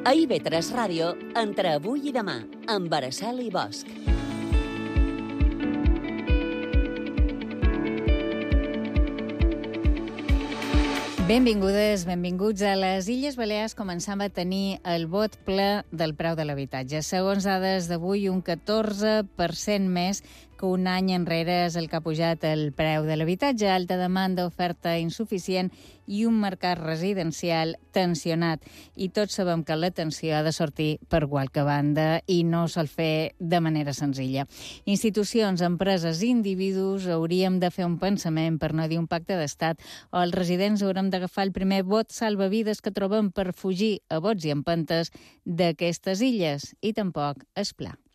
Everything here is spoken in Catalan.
A IB3 Ràdio, entre avui i demà, amb Araceli Bosch. Benvingudes, benvinguts a les Illes Balears. Començam a tenir el vot ple del preu de l'habitatge. Segons dades d'avui, un 14% més que un any enrere és el que ha pujat el preu de l'habitatge. Alta demanda, oferta insuficient i un mercat residencial tensionat. I tots sabem que la tensió ha de sortir per qualque banda i no sol fer de manera senzilla. Institucions, empreses i individus hauríem de fer un pensament, per no dir un pacte d'estat, o els residents haurem d'agafar el primer bot salvavides que trobem per fugir a bots i empentes d'aquestes illes. I tampoc és pla.